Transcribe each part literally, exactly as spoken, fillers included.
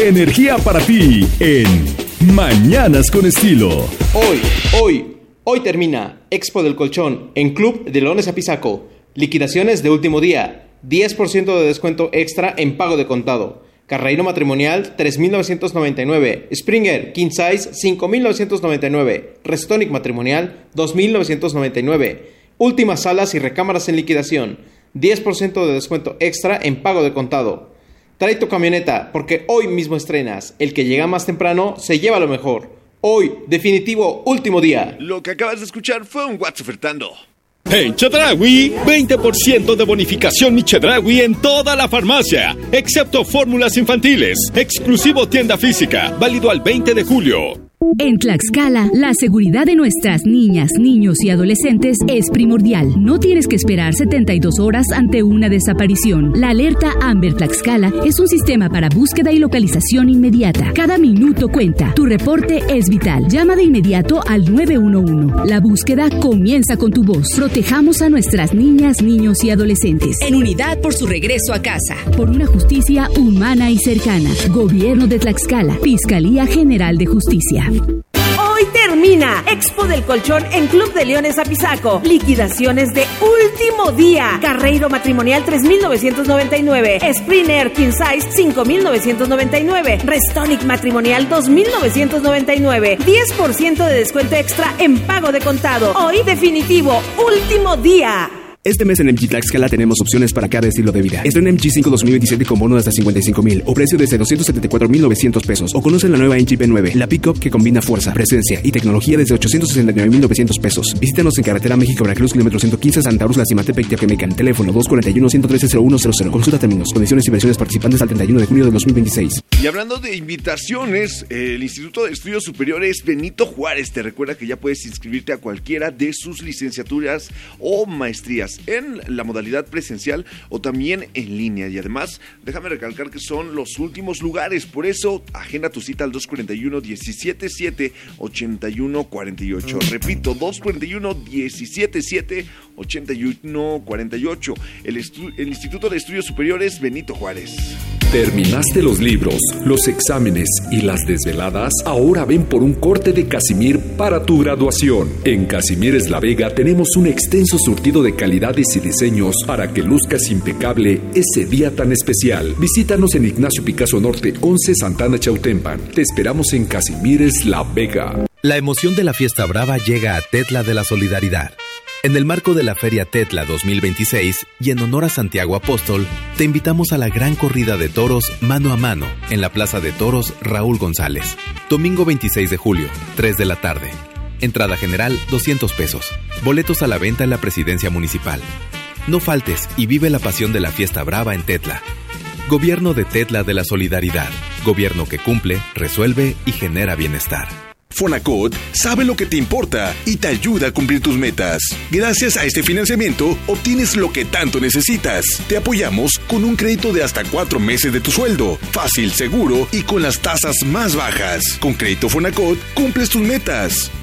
de energía para ti en Mañanas con Estilo. Hoy, hoy, hoy termina Expo del Colchón en Club de Leones Apizaco. Liquidaciones de último día. diez por ciento de descuento extra en pago de contado. Carreiro matrimonial tres mil novecientos noventa y nueve. Springer King Size cinco mil novecientos noventa y nueve. Restonic matrimonial dos mil novecientos noventa y nueve. Últimas salas y recámaras en liquidación. diez por ciento de descuento extra en pago de contado. Trae tu camioneta porque hoy mismo estrenas. El que llega más temprano se lleva lo mejor. Hoy, definitivo, último día. Lo que acabas de escuchar fue un What's Ofertando. En Chedraui, veinte por ciento de bonificación Mi Chedraui en toda la farmacia, excepto fórmulas infantiles. Exclusivo tienda física, válido al veinte de julio. En Tlaxcala, la seguridad de nuestras niñas, niños y adolescentes es primordial. No tienes que esperar setenta y dos horas ante una desaparición. La alerta Amber Tlaxcala es un sistema para búsqueda y localización inmediata. Cada minuto cuenta. Tu reporte es vital. Llama de inmediato al nueve uno uno. La búsqueda comienza con tu voz. Protejamos a nuestras niñas, niños y adolescentes. En unidad por su regreso a casa. Por una justicia humana y cercana. Gobierno de Tlaxcala. Fiscalía General de Justicia. Hoy termina Expo del Colchón en Club de Leones Apizaco. Liquidaciones de último día. Carreiro matrimonial tres mil novecientos noventa y nueve. Sprinter King Size cinco mil novecientos noventa y nueve. Restonic matrimonial dos mil novecientos noventa y nueve. diez por ciento de descuento extra en pago de contado. Hoy definitivo, último día. Este mes en M G Tlaxcala tenemos opciones para cada estilo de vida. Estrena M G cinco dos mil veintisiete con bono de hasta cincuenta y cinco mil o precio desde doscientos setenta y cuatro mil novecientos pesos. O conoce la nueva M G P nueve, la pick-up que combina fuerza, presencia y tecnología desde ochocientos sesenta y nueve mil novecientos pesos. Visítanos en Carretera México-Veracruz, kilómetro ciento quince, Santa Úrsula, Cimatepec, Tepemecan. Teléfono dos cuatro uno, uno uno tres cero uno cero cero. Consulta términos, condiciones y versiones participantes al treinta y uno de junio de dos mil veintiséis. Y hablando de invitaciones, el Instituto de Estudios Superiores Benito Juárez te recuerda que ya puedes inscribirte a cualquiera de sus licenciaturas o maestrías en la modalidad presencial o también en línea. Y además, déjame recalcar que son los últimos lugares. Por eso, agenda tu cita al dos cuarenta y uno, diecisiete siete, ochenta y uno cuarenta y ocho. Repito, dos cuarenta y uno, diecisiete siete, ochenta y uno cuarenta y ocho. El, estu- el Instituto de Estudios Superiores Benito Juárez. ¿Terminaste los libros, los exámenes y las desveladas? Ahora ven por un corte de Casimir para tu graduación. En Casimires La Vega tenemos un extenso surtido de calidades y diseños para que luzcas impecable ese día tan especial. Visítanos en Ignacio Picasso Norte, once Santana Chautempan. Te esperamos en Casimires La Vega. La emoción de la fiesta brava llega a Tetla de la Solidaridad. En el marco de la Feria Tetla dos mil veintiséis y en honor a Santiago Apóstol, te invitamos a la gran corrida de toros mano a mano en la Plaza de Toros Raúl González. Domingo veintiséis de julio, tres de la tarde. Entrada general, doscientos pesos. Boletos a la venta en la Presidencia Municipal. No faltes y vive la pasión de la fiesta brava en Tetla. Gobierno de Tetla de la Solidaridad. Gobierno que cumple, resuelve y genera bienestar. Fonacot sabe lo que te importa y te ayuda a cumplir tus metas. Gracias a este financiamiento, obtienes lo que tanto necesitas. Te apoyamos con un crédito de hasta cuatro meses de tu sueldo. Fácil, seguro y con las tasas más bajas. Con Crédito Fonacot, cumples tus metas.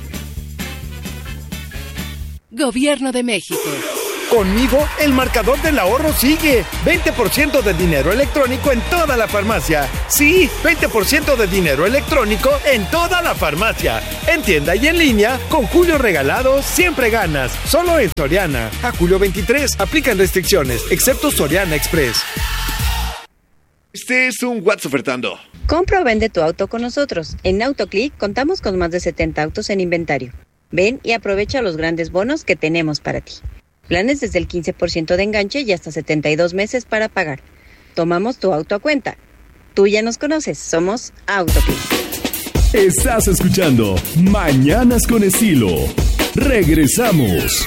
Gobierno de México. Conmigo, el marcador del ahorro sigue. veinte por ciento de dinero electrónico en toda la farmacia. Sí, veinte por ciento de dinero electrónico en toda la farmacia. En tienda y en línea, con Julio Regalado, siempre ganas. Solo en Soriana. A julio veintitrés, aplican restricciones, excepto Soriana Express. Este es un What's Ofertando. Compra o vende tu auto con nosotros. En AutoClick contamos con más de setenta autos en inventario. Ven y aprovecha los grandes bonos que tenemos para ti. Planes desde el quince por ciento de enganche y hasta setenta y dos meses para pagar. Tomamos tu auto a cuenta. Tú ya nos conoces, somos AutoClick. Estás escuchando Mañanas con Estilo. Regresamos.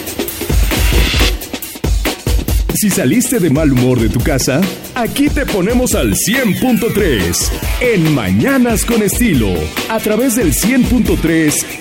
Si saliste de mal humor de tu casa, aquí te ponemos al cien punto tres en Mañanas con Estilo, a través del cien punto tres